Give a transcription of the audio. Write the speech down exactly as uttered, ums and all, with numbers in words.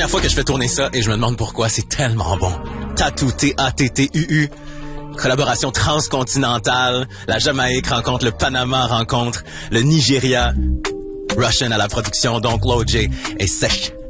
première fois que je fais tourner ça et je me demande pourquoi, c'est tellement bon. Tattoo, T A T T U U. Collaboration transcontinentale. La Jamaïque rencontre le Panama rencontre le Nigeria. Russian à la production, donc Loj est sec.